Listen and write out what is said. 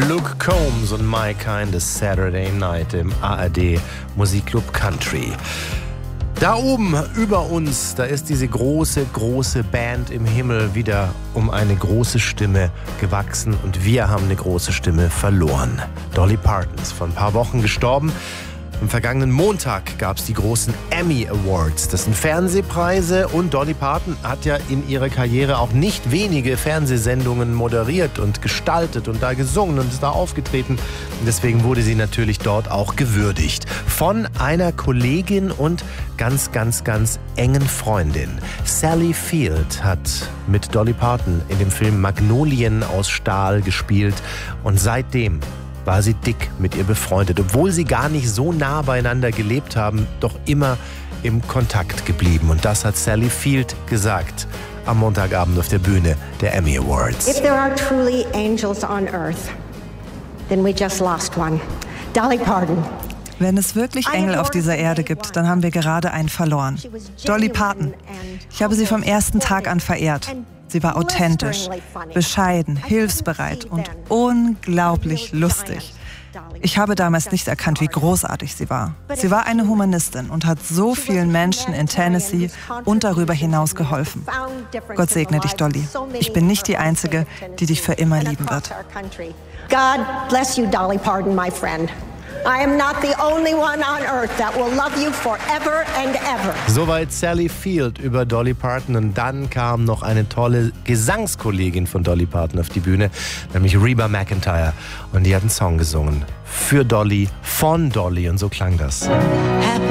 Luke Combs und My Kind of Saturday Night im ARD Musikclub Country. Da oben über uns, da ist diese große, große Band im Himmel wieder um eine große Stimme gewachsen und wir haben eine große Stimme verloren. Dolly Parton ist vor ein paar Wochen gestorben. Am vergangenen Montag gab es die großen Emmy Awards. Das sind Fernsehpreise und Dolly Parton hat ja in ihrer Karriere auch nicht wenige Fernsehsendungen moderiert und gestaltet und da gesungen und ist da aufgetreten. Und deswegen wurde sie natürlich dort auch gewürdigt. Von einer Kollegin und ganz, ganz, ganz engen Freundin. Sally Field hat mit Dolly Parton in dem Film Magnolien aus Stahl gespielt und seitdem war sie dick mit ihr befreundet, obwohl sie gar nicht so nah beieinander gelebt haben, doch immer im Kontakt geblieben. Und das hat Sally Field gesagt am Montagabend auf der Bühne der Emmy Awards. If there are truly angels on earth, then we just lost one. Dolly Parton. Wenn es wirklich Engel auf dieser Erde gibt, dann haben wir gerade einen verloren. Dolly Parton. Ich habe sie vom ersten Tag an verehrt. Sie war authentisch, bescheiden, hilfsbereit und unglaublich lustig. Ich habe damals nicht erkannt, wie großartig sie war. Sie war eine Humanistin und hat so vielen Menschen in Tennessee und darüber hinaus geholfen. Gott segne dich, Dolly. Ich bin nicht die Einzige, die dich für immer lieben wird. God bless you, Dolly Parton, my friend. I am not the only one on earth that will love you forever and ever. Soweit Sally Field über Dolly Parton und dann kam noch eine tolle Gesangskollegin von Dolly Parton auf die Bühne, nämlich Reba McEntire und die hat einen Song gesungen für Dolly, von Dolly und so klang das.